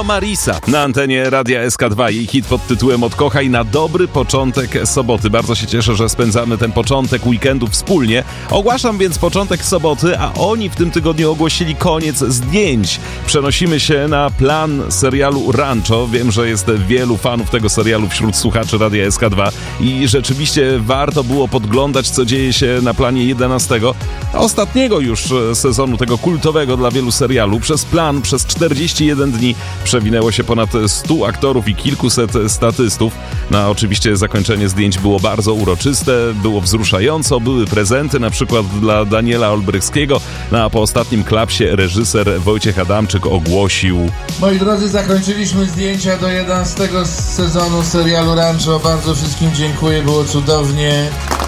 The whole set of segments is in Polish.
To Marisa na antenie Radia SK2. Jej hit pod tytułem Odkochaj na dobry początek soboty. Bardzo się cieszę, że spędzamy ten początek weekendu wspólnie. Ogłaszam więc początek soboty, a oni w tym tygodniu ogłosili koniec zdjęć. Przenosimy się na plan serialu Rancho. Wiem, że jest wielu fanów tego serialu wśród słuchaczy Radia SK2 i rzeczywiście warto było podglądać, co dzieje się na planie 11. Ostatniego już sezonu tego kultowego dla wielu serialu. Przez plan, przez 41 dni przewinęło się ponad 100 aktorów i kilkuset statystów. No oczywiście zakończenie zdjęć było bardzo uroczyste, było wzruszająco, były prezenty na przykład dla Daniela Olbrychskiego, no a po ostatnim klapsie reżyser Wojciech Adamczyk ogłosił: Moi drodzy, zakończyliśmy zdjęcia do 11 sezonu serialu Rancho. Bardzo wszystkim dziękuję, było cudownie.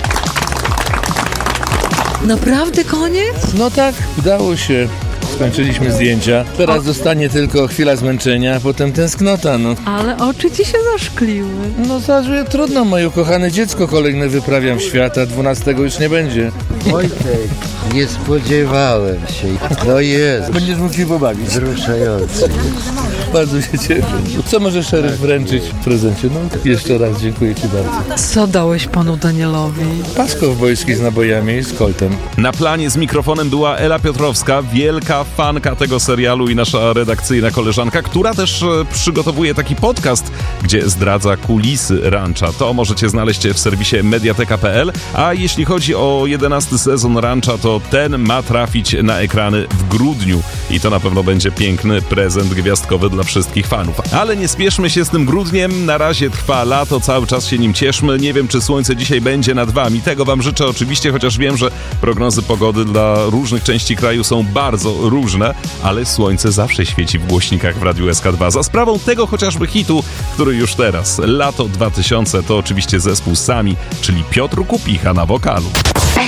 Naprawdę koniec? No tak, udało się. Skończyliśmy zdjęcia. Teraz zostanie tylko chwila zmęczenia, a potem tęsknota, no. Ale oczy ci się zaszkliły. No zaraz, trudno, moje ukochane dziecko kolejne wyprawiam w świat, a 12 już nie będzie. Wojtek, nie spodziewałem się. No jest. Będziesz mógł się pobawić. Wzruszający. Bardzo się cieszę. Co może szeryf wręczyć w prezencie? No jeszcze raz dziękuję ci bardzo. Co dałeś panu Danielowi? Pas kowbojski z nabojami i z koltem. Na planie z mikrofonem była Ela Piotrowska, wielka fanka tego serialu i nasza redakcyjna koleżanka, która też przygotowuje taki podcast, gdzie zdradza kulisy Rancha. To możecie znaleźć w serwisie mediateka.pl, a jeśli chodzi o 11 sezon Rancha, to ten ma trafić na ekrany w grudniu i to na pewno będzie piękny prezent gwiazdkowy dla wszystkich fanów. Ale nie spieszmy się z tym grudniem, na razie trwa lato, cały czas się nim cieszmy. Nie wiem, czy słońce dzisiaj będzie nad wami. Tego wam życzę oczywiście, chociaż wiem, że prognozy pogody dla różnych części kraju są bardzo różne, ale słońce zawsze świeci w głośnikach w Radiu SK2. Za sprawą tego chociażby hitu, który już teraz, Lato 2000, to oczywiście zespół Sami, czyli Piotr Kupicha na wokalu.